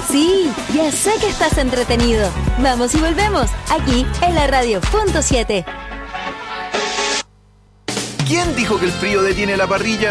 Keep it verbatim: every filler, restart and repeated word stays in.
Sí, ya sé que estás entretenido. Vamos y volvemos, aquí en la radio punto siete. ¿Quién dijo que el frío detiene la parrilla?